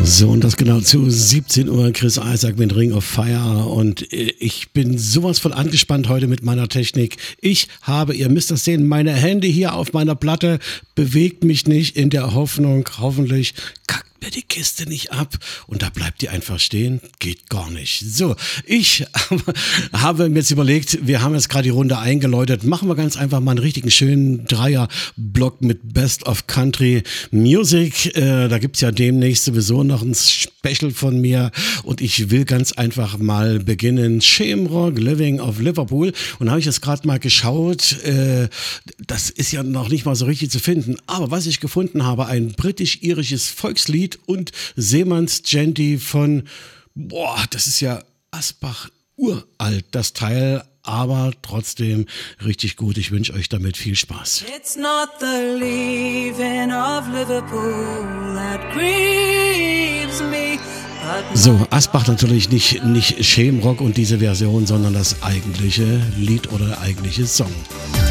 So, und das genau zu 17 Uhr. Chris Isaak mit Ring of Fire. Und ich bin sowas von angespannt heute mit meiner Technik. Ich habe, ihr müsst das sehen, meine Hände hier auf meiner Platte, bewegt mich nicht in der Hoffnung, hoffentlich kackt mir die Kiste nicht ab und da bleibt die einfach stehen. Geht gar nicht. So, ich habe mir jetzt überlegt, wir haben jetzt gerade die Runde eingeläutet. Machen wir ganz einfach mal einen richtigen schönen Dreier-Block mit Best of Country Music. Da gibt's ja demnächst sowieso noch ein Special von mir und ich will ganz einfach mal beginnen. Shamrock, Living of Liverpool. Und da habe ich jetzt gerade mal geschaut. Das ist ja noch nicht mal so richtig zu finden. Aber was ich gefunden habe, ein britisch-irisches Volkslied und Seemannsgenty von, das ist ja Asbach uralt, das Teil, aber trotzdem richtig gut. Ich wünsche euch damit viel Spaß. It's not the leaving of Liverpool that grieves me. So, Asbach natürlich nicht Shamrock und diese Version, sondern das eigentliche Lied oder der eigentliche Song.